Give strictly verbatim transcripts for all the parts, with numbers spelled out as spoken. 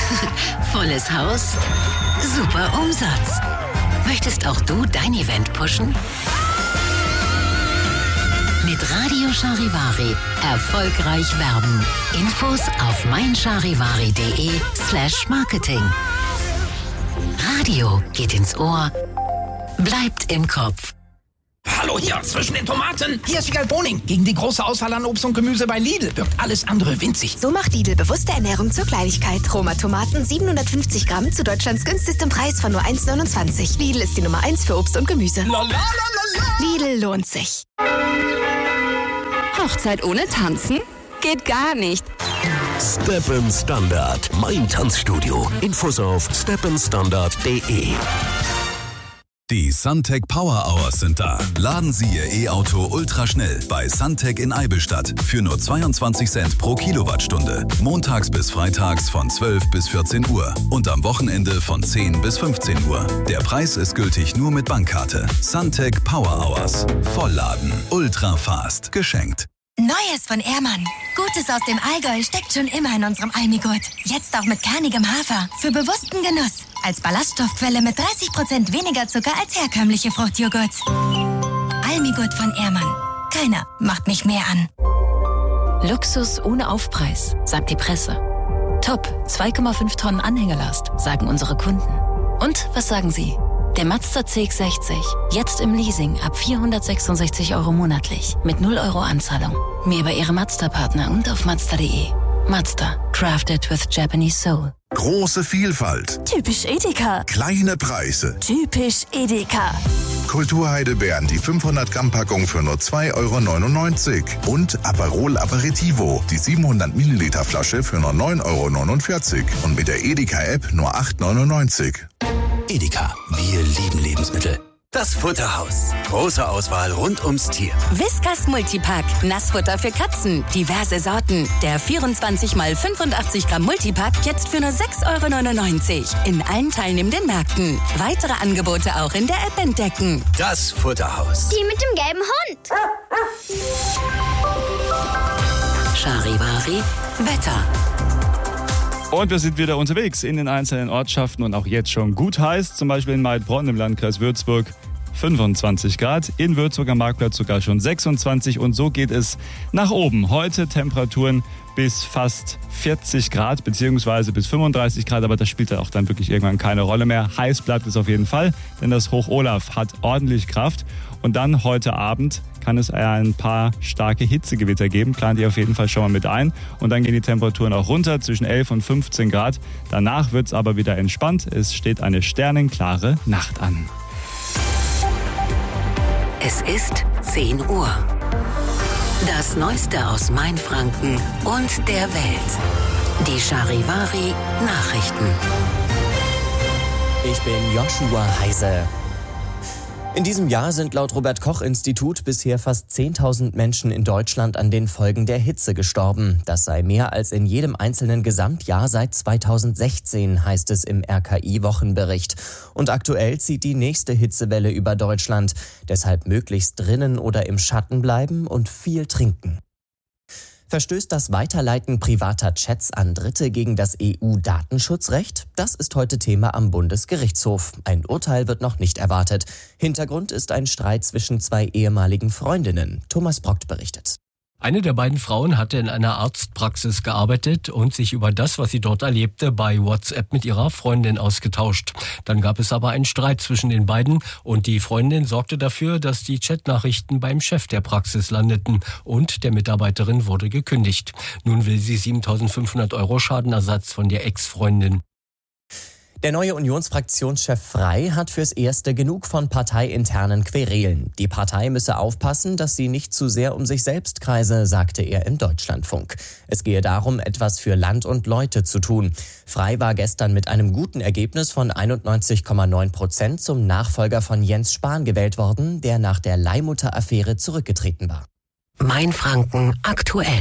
Volles Haus, super Umsatz. Möchtest auch du dein Event pushen? Mit Radio Charivari erfolgreich werben. Infos auf meincharivari.de slash Marketing. Radio geht ins Ohr, bleibt im Kopf. Hallo hier, zwischen den Tomaten. Hier ist Wiegald Boning. Gegen die große Auswahl an Obst und Gemüse bei Lidl wirkt alles andere winzig. So macht Lidl bewusste Ernährung zur Kleinigkeit. Roma Tomaten siebenhundertfünfzig Gramm zu Deutschlands günstigstem Preis von nur eins neunundzwanzig. Lidl ist die Nummer eins für Obst und Gemüse. La, la, la, la, la. Lidl lohnt sich. Hochzeit ohne Tanzen? Geht gar nicht. Steppen Standard, mein Tanzstudio. Infos auf steppen standard punkt de. Die Suntec Power Hours sind da. Laden Sie Ihr E-Auto ultraschnell bei Suntec in Eibelstadt für nur zweiundzwanzig Cent pro Kilowattstunde. Montags bis freitags von zwölf bis vierzehn Uhr und am Wochenende von zehn bis fünfzehn Uhr. Der Preis ist gültig nur mit Bankkarte. Suntec Power Hours. Vollladen. Ultra fast. Geschenkt. Neues von Ehrmann. Gutes aus dem Allgäu steckt schon immer in unserem Almigurt. Jetzt auch mit kernigem Hafer. Für bewussten Genuss. Als Ballaststoffquelle mit dreißig Prozent weniger Zucker als herkömmliche Fruchtjoghurts. Almigurt von Ehrmann. Keiner macht mich mehr an. Luxus ohne Aufpreis, sagt die Presse. Top, zwei Komma fünf Tonnen Anhängelast, sagen unsere Kunden. Und was sagen Sie? Der Mazda C X sechzig, jetzt im Leasing ab vierhundertsechsundsechzig Euro monatlich, mit null Euro Anzahlung. Mehr bei Ihrem Mazda-Partner und auf mazda punkt de. Mazda, crafted with Japanese soul. Große Vielfalt. Typisch Edeka. Kleine Preise. Typisch Edeka. Kulturheidelbeeren, die fünfhundert Gramm Packung für nur zwei Euro neunundneunzig. Und Aperol Aperitivo, die siebenhundert Milliliter Flasche für nur neun Euro neunundvierzig. Und mit der Edeka-App nur acht Euro neunundneunzig. Edeka, wir lieben Lebensmittel. Das Futterhaus. Große Auswahl rund ums Tier. Whiskas Multipack. Nassfutter für Katzen. Diverse Sorten. Der vierundzwanzig mal fünfundachtzig Gramm Multipack jetzt für nur sechs Euro neunundneunzig. In allen teilnehmenden Märkten. Weitere Angebote auch in der App entdecken. Das Futterhaus. Die mit dem gelben Hund. Charivari Wetter. Und wir sind wieder unterwegs in den einzelnen Ortschaften und auch jetzt schon gut heiß. Zum Beispiel in Maidbronn im Landkreis Würzburg fünfundzwanzig Grad. In Würzburg am Marktplatz sogar schon sechsundzwanzig. Und so geht es nach oben. Heute Temperaturen bis fast vierzig Grad beziehungsweise bis fünfunddreißig Grad. Aber das spielt ja auch dann wirklich irgendwann keine Rolle mehr. Heiß bleibt es auf jeden Fall, denn das Hoch Olaf hat ordentlich Kraft. Und dann heute Abend kann es ein paar starke Hitzegewitter geben. Plant ihr auf jeden Fall schon mal mit ein. Und dann gehen die Temperaturen auch runter zwischen elf und fünfzehn Grad. Danach wird es aber wieder entspannt. Es steht eine sternenklare Nacht an. Es ist zehn Uhr. Das Neueste aus Mainfranken und der Welt. Die Charivari Nachrichten. Ich bin Joshua Heise. In diesem Jahr sind laut Robert-Koch-Institut bisher fast zehntausend Menschen in Deutschland an den Folgen der Hitze gestorben. Das sei mehr als in jedem einzelnen Gesamtjahr seit zweitausendsechzehn, heißt es im R K I-Wochenbericht. Und aktuell zieht die nächste Hitzewelle über Deutschland. Deshalb möglichst drinnen oder im Schatten bleiben und viel trinken. Verstößt das Weiterleiten privater Chats an Dritte gegen das E U-Datenschutzrecht? Das ist heute Thema am Bundesgerichtshof. Ein Urteil wird noch nicht erwartet. Hintergrund ist ein Streit zwischen zwei ehemaligen Freundinnen. Thomas Brockt berichtet. Eine der beiden Frauen hatte in einer Arztpraxis gearbeitet und sich über das, was sie dort erlebte, bei WhatsApp mit ihrer Freundin ausgetauscht. Dann gab es aber einen Streit zwischen den beiden und die Freundin sorgte dafür, dass die Chatnachrichten beim Chef der Praxis landeten und der Mitarbeiterin wurde gekündigt. Nun will sie siebentausendfünfhundert Euro Schadenersatz von der Ex-Freundin. Der neue Unionsfraktionschef Frey hat fürs Erste genug von parteiinternen Querelen. Die Partei müsse aufpassen, dass sie nicht zu sehr um sich selbst kreise, sagte er im Deutschlandfunk. Es gehe darum, etwas für Land und Leute zu tun. Frey war gestern mit einem guten Ergebnis von einundneunzig Komma neun Prozent zum Nachfolger von Jens Spahn gewählt worden, der nach der Leihmutter-Affäre zurückgetreten war. Mainfranken aktuell.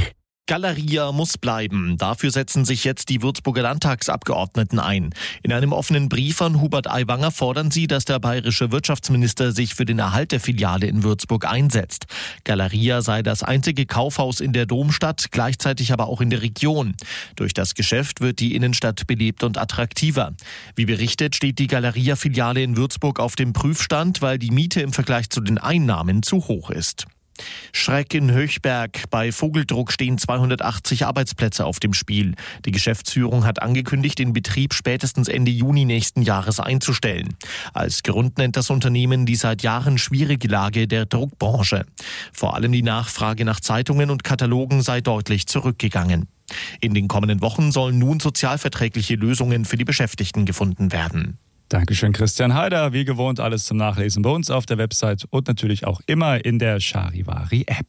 Galeria muss bleiben. Dafür setzen sich jetzt die Würzburger Landtagsabgeordneten ein. In einem offenen Brief an Hubert Aiwanger fordern sie, dass der bayerische Wirtschaftsminister sich für den Erhalt der Filiale in Würzburg einsetzt. Galeria sei das einzige Kaufhaus in der Domstadt, gleichzeitig aber auch in der Region. Durch das Geschäft wird die Innenstadt belebt und attraktiver. Wie berichtet, steht die Galeria-Filiale in Würzburg auf dem Prüfstand, weil die Miete im Vergleich zu den Einnahmen zu hoch ist. Schreck in Höchberg. Bei Vogeldruck stehen zweihundertachtzig Arbeitsplätze auf dem Spiel. Die Geschäftsführung hat angekündigt, den Betrieb spätestens Ende Juni nächsten Jahres einzustellen. Als Grund nennt das Unternehmen die seit Jahren schwierige Lage der Druckbranche. Vor allem die Nachfrage nach Zeitungen und Katalogen sei deutlich zurückgegangen. In den kommenden Wochen sollen nun sozialverträgliche Lösungen für die Beschäftigten gefunden werden. Dankeschön, Christian Heider. Wie gewohnt, alles zum Nachlesen bei uns auf der Website und natürlich auch immer in der Charivari-App.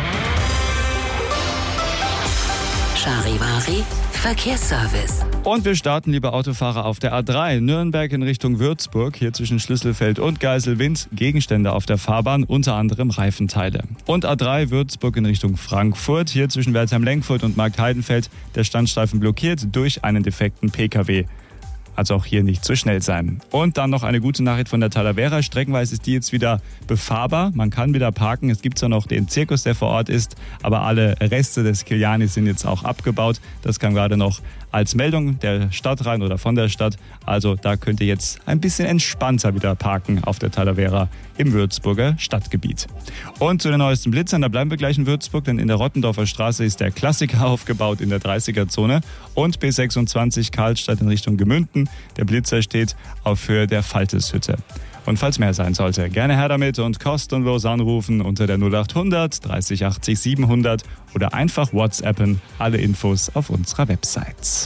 Charivari Verkehrsservice. Und wir starten, liebe Autofahrer, auf der A drei. Nürnberg in Richtung Würzburg. Hier zwischen Schlüsselfeld und Geiselwind. Gegenstände auf der Fahrbahn, unter anderem Reifenteile. Und A drei Würzburg in Richtung Frankfurt. Hier zwischen Wertheim-Lenkfurt und Markt-Heidenfeld. Der Standstreifen blockiert durch einen defekten P K W. Also auch hier nicht zu schnell sein. Und dann noch eine gute Nachricht von der Talavera. Streckenweise ist die jetzt wieder befahrbar. Man kann wieder parken. Es gibt zwar noch den Zirkus, der vor Ort ist, aber alle Reste des Kilianis sind jetzt auch abgebaut. Das kam gerade noch als Meldung der Stadt rein oder von der Stadt. Also da könnt ihr jetzt ein bisschen entspannter wieder parken auf der Talavera im Würzburger Stadtgebiet. Und zu den neuesten Blitzern, da bleiben wir gleich in Würzburg, denn in der Rottendorfer Straße ist der Klassiker aufgebaut in der dreißiger-Zone und B sechsundzwanzig Karlstadt in Richtung Gemünden. Der Blitzer steht auf Höhe der Falteshütte. Und falls mehr sein sollte, gerne her damit und kostenlos anrufen unter der null achthundert dreißig achtzig siebenhundert oder einfach WhatsAppen. Alle Infos auf unserer Website.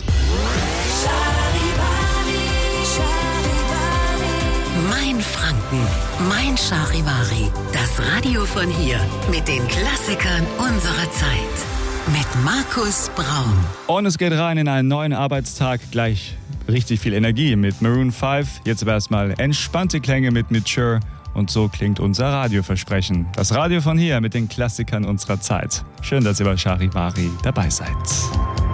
Mein Franken, mein Charivari. Das Radio von hier mit den Klassikern unserer Zeit. Mit Markus Braun. Und es geht rein in einen neuen Arbeitstag. Gleich richtig viel Energie mit Maroon fünf. Jetzt aber erstmal entspannte Klänge mit Mature. Und so klingt unser Radioversprechen. Das Radio von hier mit den Klassikern unserer Zeit. Schön, dass ihr bei Charivari dabei seid.